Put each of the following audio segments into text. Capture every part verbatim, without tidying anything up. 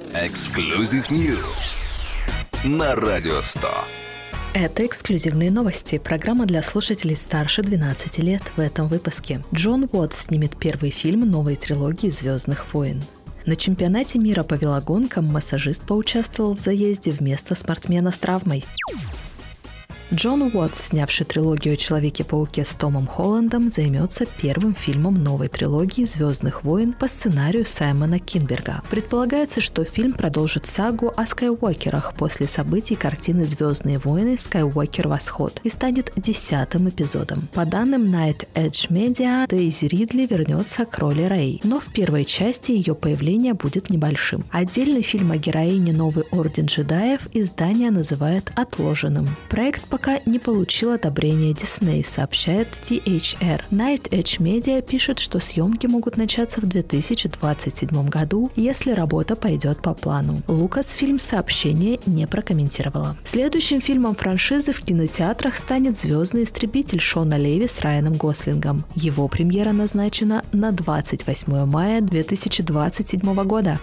Exclusive News на Радио сто. Это эксклюзивные новости. Программа для слушателей старше двенадцати лет. В этом выпуске Джон Уоттс снимет первый фильм новой трилогии «Звездных войн». На чемпионате мира по велогонкам массажист поучаствовал в заезде вместо спортсмена с травмой. Джон Уоттс, снявший трилогию о Человеке-пауке с Томом Холландом, займется первым фильмом новой трилогии «Звездных войн» по сценарию Саймона Кинберга. Предполагается, что фильм продолжит сагу о Скайуокерах после событий картины «Звездные войны. Скайуокер. Восход» и станет десятым эпизодом. По данным Night Edge Media, Дейзи Ридли вернется к роли Рэй, но в первой части ее появление будет небольшим. Отдельный фильм о героине «Новый орден джедаев» издание называет отложенным. Проект по пока не получил одобрения Disney, сообщает ти эйч ар. Night Edge Media пишет, что съемки могут начаться в две тысячи двадцать седьмом году, если работа пойдет по плану. Lucasfilm сообщение не прокомментировала. Следующим фильмом франшизы в кинотеатрах станет «Звездный истребитель» Шона Леви с Райаном Гослингом. Его премьера назначена на двадцать восьмое мая две тысячи двадцать седьмого года.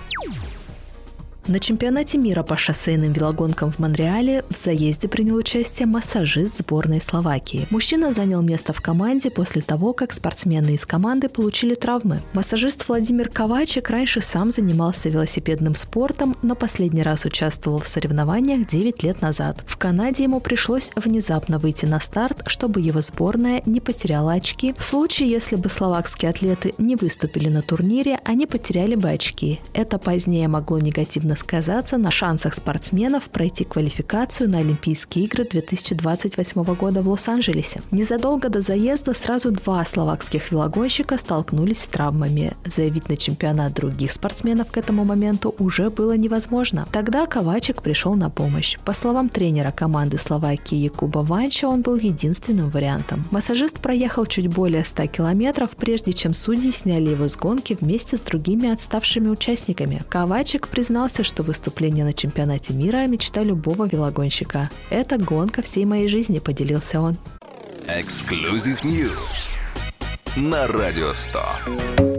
На чемпионате мира по шоссейным велогонкам в Монреале в заезде принял участие массажист сборной Словакии. Мужчина занял место в команде после того, как спортсмены из команды получили травмы. Массажист Владимир Ковачек раньше сам занимался велосипедным спортом, но последний раз участвовал в соревнованиях девять лет назад. В Канаде ему пришлось внезапно выйти на старт, чтобы его сборная не потеряла очки. В случае, если бы словакские атлеты не выступили на турнире, они потеряли бы очки. Это позднее могло негативно сказаться на шансах спортсменов пройти квалификацию на Олимпийские игры две тысячи двадцать восьмого года в Лос-Анджелесе. Незадолго до заезда сразу два словакских велогонщика столкнулись с травмами. Заявить на чемпионат других спортсменов к этому моменту уже было невозможно. Тогда Ковачек пришел на помощь. По словам тренера команды Словакии Якуба Ванча, он был единственным вариантом. Массажист проехал чуть более ста километров, прежде чем судьи сняли его с гонки вместе с другими отставшими участниками. Ковачек признался, что выступление на чемпионате мира – мечта любого велогонщика. Это гонка всей моей жизни, поделился он. Exclusive News на Радио сто.